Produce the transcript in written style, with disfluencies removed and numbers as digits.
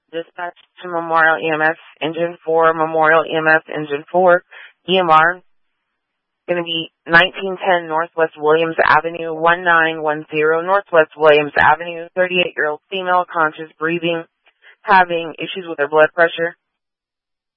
Dispatch to Memorial EMS, Engine 4, Memorial EMS, Engine 4, EMR. Going to be 1910 Northwest Williams Avenue, 1910 Northwest Williams Avenue, 38-year-old female, conscious, breathing, having issues with her blood pressure.